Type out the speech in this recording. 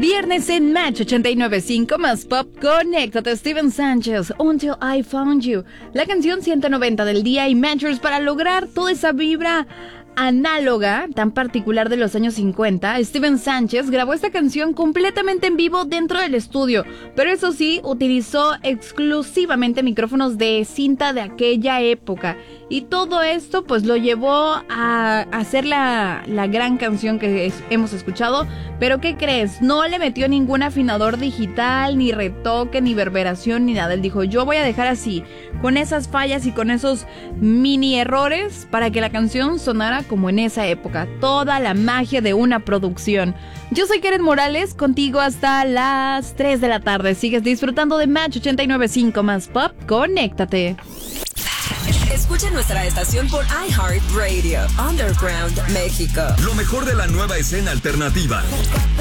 Viernes en Match 89.5 más pop. Conéctate, Steven Sánchez, Until I Found You. La canción 190 del día y Matchers para lograr toda esa vibra análoga tan particular de los años 50. Steven Sánchez grabó esta canción completamente en vivo dentro del estudio, pero eso sí, utilizó exclusivamente micrófonos de cinta de aquella época, y todo esto pues lo llevó a hacer la gran canción que hemos escuchado. Pero ¿qué crees? No le metió ningún afinador digital, ni retoque, ni reverberación, ni nada. Él dijo, yo voy a dejar así, con esas fallas y con esos mini errores, para que la canción sonara como en esa época. Toda la magia de una producción. Yo soy Karen Morales, contigo hasta las 3 de la tarde. Sigues disfrutando de Match 89.5 más pop. Conéctate. Escucha nuestra estación por iHeartRadio, Underground, México. Lo mejor de la nueva escena alternativa.